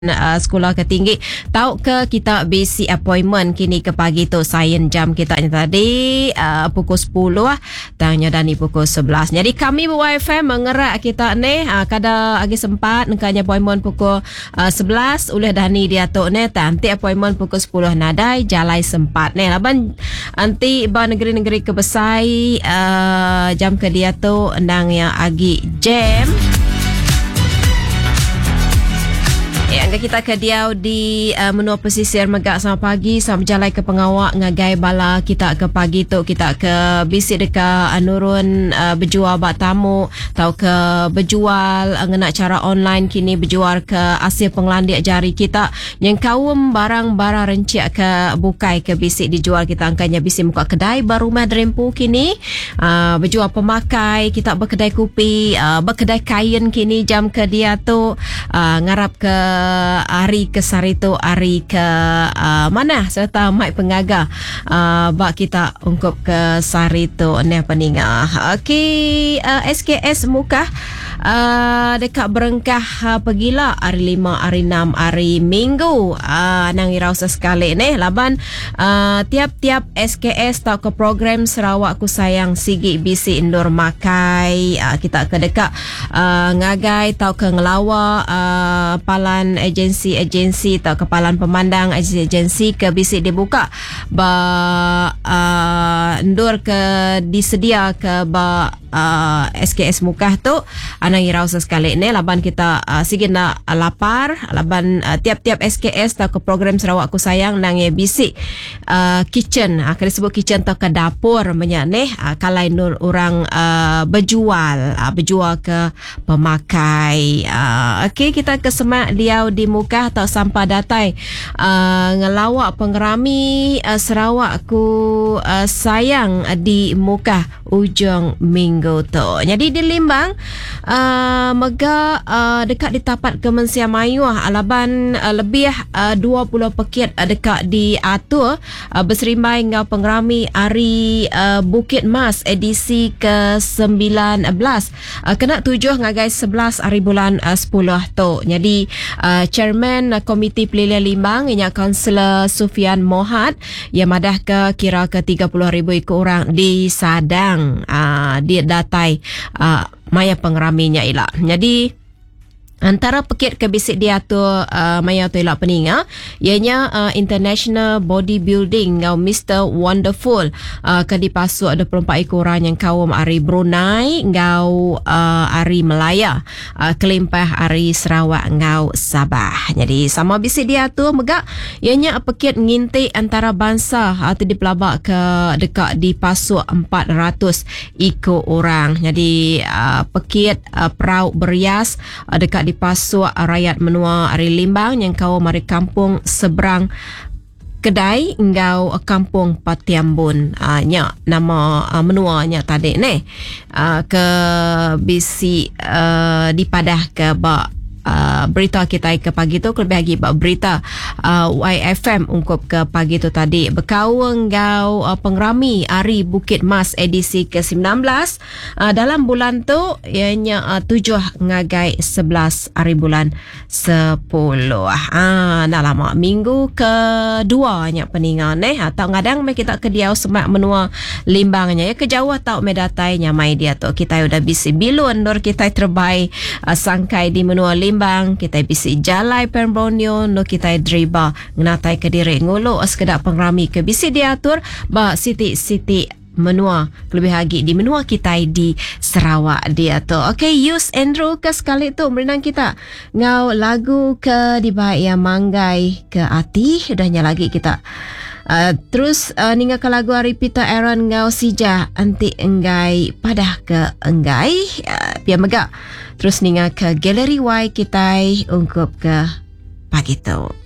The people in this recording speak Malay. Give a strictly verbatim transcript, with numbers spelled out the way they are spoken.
Uh, sekolah ke tinggi tahu ke kita basic appointment kini ke pagi tu sains jam kita tadi uh, pukul sepuluh lah tanya dan pukul sebelas. Jadi kami buat F M mengerak kita ni uh, kada agi sempat nekanya appointment pukul uh, sebelas oleh Dani dia tu ni nanti appointment pukul sepuluh nadai jalai sempat ni laban nanti ba negeri-negeri kebesai uh, jam ke dia tu nang yang agi jam. Ya, angka kita ke diau di uh, menua pesisir megak sama pagi sama berjalan ke pengawak ngagai bala kita ke pagi tu kita ke bisik dekat uh, nurun uh, berjual bak tamu tau ke berjual uh, ngena cara online kini berjual ke hasil penglandik jari kita yang kaum barang-barang rencik ke bukai ke bisik dijual kita angkanya bisik muka kedai baru madrempu kini uh, berjual pemakai kita berkedai kopi uh, berkedai kain kini jam ke dia tu uh, ngarap ke hari ke Sarito, hari ke uh, mana serta mai pengaga uh, bak kita ungkup ke Sarito ni peninga. Okey, uh, S K S muka uh, dekat berengkah uh, pergilah hari lima, hari enam, hari Minggu uh, nang irau sekali ni laban uh, tiap-tiap S K S tau ke program Sarawak Ku Sayang Sigi Bisi Indur Makai uh, kita ke dekat uh, ngagai tau ke ngelawa uh, palan agensi-agensi atau kepalan pemandang agensi ke bisik dibuka ba uh, endur ke disedia ke ba uh, S K S mukah tu anang irau sekali ni laban kita uh, sigit nak lapar laban uh, tiap-tiap S K S atau ke program Sarawak Ku Sayang nang ye bisik uh, kitchen uh, kena sebut kitchen atau ke dapur banyak ni uh, kalai nur orang uh, berjual uh, berjual ke pemakai uh, okey kita ke semak dia di muka atau sampah datai uh, ngelawak pengerami uh, Sarawak Ku uh, Sayang di muka ujung minggu tu. Jadi di Limbang uh, mega uh, dekat di tapat Kementerian Mayu alaban uh, lebih uh, dua puluh pekit uh, dekat di atur uh, berserimbai ngau pengerami hari uh, Bukit Mas edisi ke sembilan belas uh, kena tujuh ngagai sebelas hari bulan uh, sepuluh tu. Jadi uh, Chairman uh, Komiti Pilihan Limbang ianya Kaunselor Sufian Mohad yang madah ke kira ke tiga puluh ribu ikut orang di Sadang uh, di datai uh, maya pengeraminya ilah. Jadi antara pekit ke bisik dia tu uh, maya tu ilah peninga ianya uh, International Bodybuilding ngau Mister Wonderful uh, ke dipasuk dua puluh empat ekor orang yang kaum ari Brunei ngau uh, ari Melaya uh, kelimpah ari Sarawak ngau Sabah. Jadi sama bisik dia tu megak ianya pekit ngintik antara bangsa atau uh, dipelabak ke dekat dipasuk empat ratus ekor orang. Jadi uh, pekit uh, perauk berias uh, dekat di pasuk rakyat menua ari Limbang yang kau mari kampung seberang kedai engau kampung Patiambun uh, nya nama uh, menua nya tadi ni uh, ke bisi uh, dipadah ke ba Uh, berita kita ke pagi tu lebih lagi berita uh, Y F M ungkup ke pagi tu tadi berkawang gau uh, pengerami hari Bukit Mas edisi ke sembilan belas uh, dalam bulan tu ianya uh, tujuh ngagai sebelas hari bulan sepuluh ah dah lama minggu kedua nya peningan eh atau ngadang mai kita ke diau semak menua Limbangnya ya kejauh tau medatai nya mai dia tu kita udah bisi bilun dor kita terbaik uh, sangkai di menua Limbang Limbang, kita bisi jalai Pembronio, no kita driba ngatai ke diri ngolo sekedar pengrami ke bisi diatur ba siti-siti menua lebih lagi di menua kita di Sarawak dia tu. Okay, Yus Andrew ke sekali tu berenang kita ngau lagu ke di baik yang manggai ke hati udahnya lagi kita Uh, terus uh, ninga ke lagu hari Peter Aaron ngau sija anti enggai padah ke enggai uh, biar megak terus ninga ke Gallery Y kita ungkup ke pagi tu.